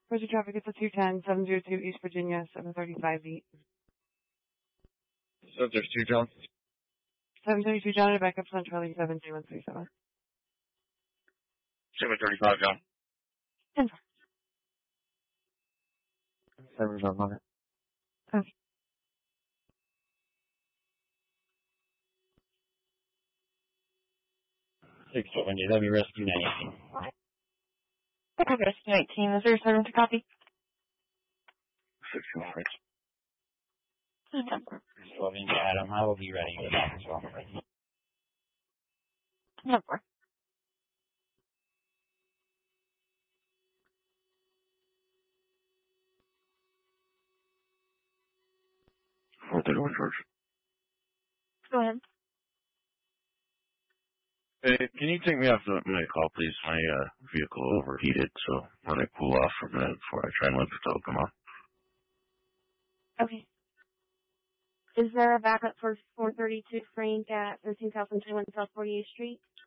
Where's your traffic? It's a 210, 702 East Virginia, 735 East. So there's 2 John? 732 John, and backup on Charlie 73137. 735 John. 10. 7 John on it. Okay. That'd be rescue 19. Rescue 19, is there a servant to copy? 6 John. Number. 12 inch Adam, I will be ready with that as well. Number. George. Go ahead. Hey, can you take me off my call, please? My vehicle overheated, so when I cool off for a minute before I try and lift the come on. Okay. Is there a backup for 432 Frank at 13,021 South 48th Street?